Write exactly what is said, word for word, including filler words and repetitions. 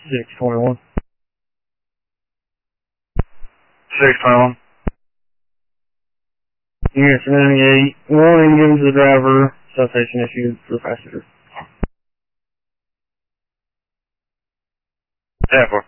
six twenty-one. six twenty-one. Units remaining eight. Warning given to the driver. Citation issued for passenger. ten four.